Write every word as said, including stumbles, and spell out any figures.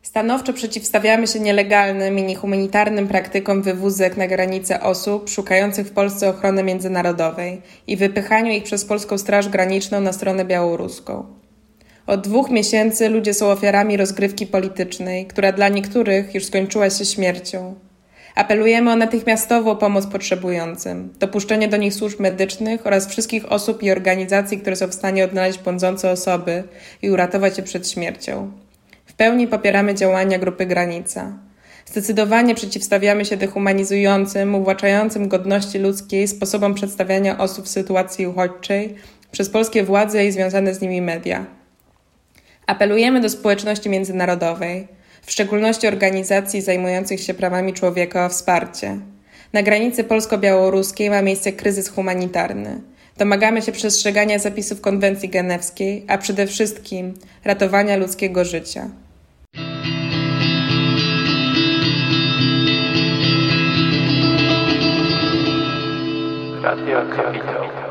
Stanowczo przeciwstawiamy się nielegalnym i niehumanitarnym praktykom wywózek na granicę osób szukających w Polsce ochrony międzynarodowej i wypychaniu ich przez Polską Straż Graniczną na stronę białoruską. Od dwóch miesięcy ludzie są ofiarami rozgrywki politycznej, która dla niektórych już skończyła się śmiercią. Apelujemy o natychmiastową pomoc potrzebującym, dopuszczenie do nich służb medycznych oraz wszystkich osób i organizacji, które są w stanie odnaleźć błądzące osoby i uratować je przed śmiercią. W pełni popieramy działania Grupy Granica. Zdecydowanie przeciwstawiamy się dehumanizującym, uwłaczającym godności ludzkiej sposobom przedstawiania osób w sytuacji uchodźczej przez polskie władze i związane z nimi media. Apelujemy do społeczności międzynarodowej, w szczególności organizacji zajmujących się prawami człowieka, o wsparcie. Na granicy polsko-białoruskiej ma miejsce kryzys humanitarny. Domagamy się przestrzegania zapisów konwencji genewskiej, a przede wszystkim ratowania ludzkiego życia. Radio Kapitał.